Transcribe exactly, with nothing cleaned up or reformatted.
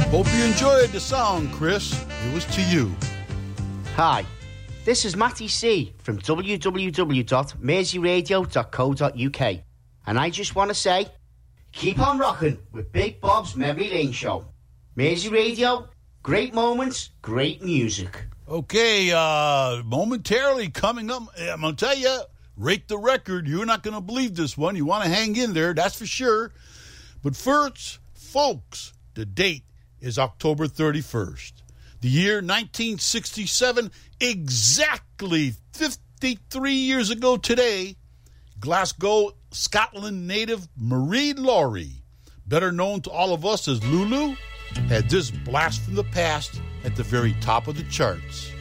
Hope you enjoyed the song, Chris. It was to you. Hi, this is Matty C from w w w dot mersey radio dot co dot u k, and I just want to say, keep on rocking with Big Bob's Memory Lane Show. Mersey Radio, great moments, great music. Okay, uh, momentarily coming up, I'm going to tell you, rate the record. You're not going to believe this one. You want to hang in there, that's for sure. But first, folks, the date is October thirty-first. The year nineteen sixty-seven, exactly fifty-three years ago today, Glasgow, Scotland native Marie Laure, better known to all of us as Lulu, had this blast from the past at the very top of the charts.